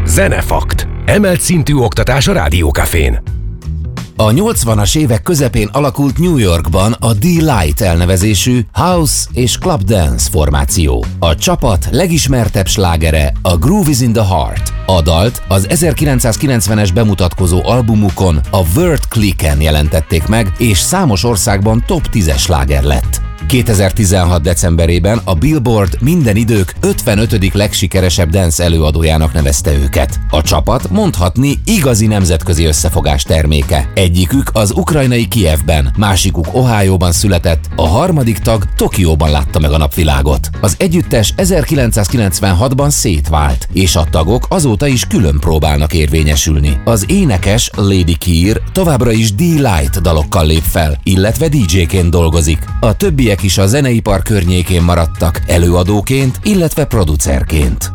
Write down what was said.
Zenefakt. Emelt szintű oktatás a Rádiókafén. A 80-as évek közepén alakult New Yorkban a D-Light elnevezésű house és club dance formáció. A csapat legismertebb slágere a Groove is in the Heart. A dalt az 1990-es bemutatkozó albumukon, a Word Click-en jelentették meg, és számos országban top 10-es sláger lett. 2016. decemberében a Billboard minden idők 55. legsikeresebb dance előadójának nevezte őket. A csapat mondhatni igazi nemzetközi összefogás terméke. Egyikük az ukrajnai Kijevben, másikuk Ohioban született, a harmadik tag Tokióban látta meg a napvilágot. Az együttes 1996-ban szétvált, és a tagok azóta is külön próbálnak érvényesülni. Az énekes Lady Keir továbbra is D-Light dalokkal lép fel, illetve DJ-ként dolgozik. A többiek is a zeneipar környékén maradtak, előadóként, illetve producerként.